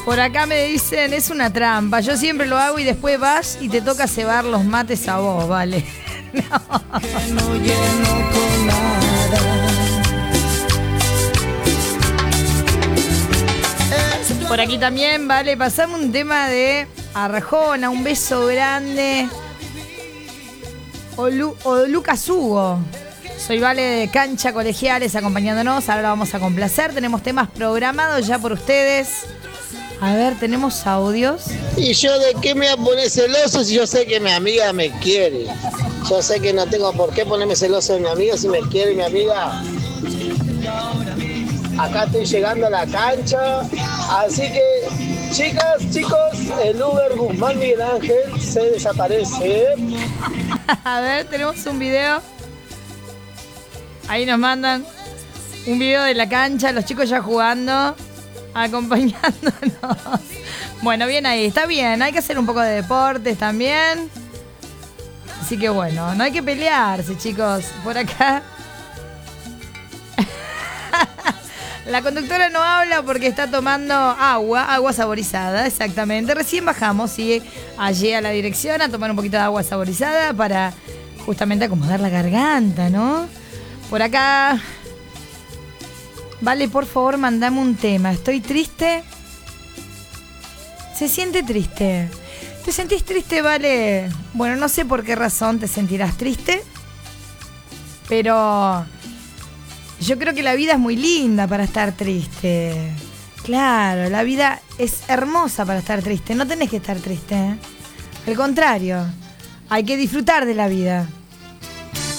Por acá me dicen, es una trampa. Yo siempre lo hago y después vas y te toca cebar los mates a vos, ¿vale? No. Que no lleno con nada. Por aquí también, vale, pasamos un tema de Arjona, un beso grande. O Lucas Hugo. Soy Vale de Cancha Colegiales acompañándonos. Ahora vamos a complacer. Tenemos temas programados ya por ustedes. A ver, tenemos audios. ¿Y yo de qué me voy a poner celoso si yo sé que mi amiga me quiere? Yo sé que no tengo por qué ponerme celoso de mi amiga si me quiere mi amiga. Acá estoy llegando a la cancha, así que chicas, chicos, el Uber Guzmán Miguel Ángel se desaparece. A ver, tenemos un video. Ahí nos mandan un video de la cancha, los chicos ya jugando, acompañándonos. Bueno, bien ahí, está bien, hay que hacer un poco de deportes también. Así que bueno, no hay que pelearse, chicos. Por acá la conductora no habla porque está tomando agua saborizada, exactamente. Recién bajamos, sí, allí a la dirección a tomar un poquito de agua saborizada para justamente acomodar la garganta, ¿no? Por acá, Vale, por favor, mandame un tema. Estoy triste. Se siente triste. ¿Te sentís triste, Vale? Bueno, no sé por qué razón te sentirás triste, pero yo creo que la vida es muy linda para estar triste. Claro, la vida es hermosa para estar triste. No tenés que estar triste, ¿eh? Al contrario, hay que disfrutar de la vida.